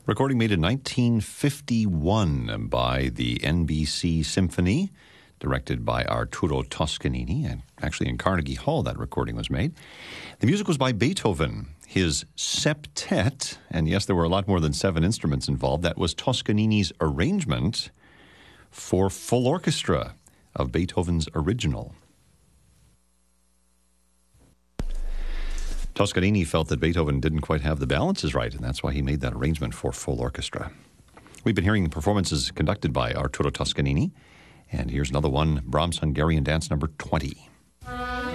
Recording made in 1951 by the NBC Symphony, directed by Arturo Toscanini, and actually in Carnegie Hall that recording was made. The music was by Beethoven, his septet, and yes, there were a lot more than 7 instruments involved. That was Toscanini's arrangement for full orchestra of Beethoven's original. Toscanini felt that Beethoven didn't quite have the balances right, and that's why he made that arrangement for full orchestra. We've been hearing performances conducted by Arturo Toscanini, and here's another one, Brahms' Hungarian Dance number 20.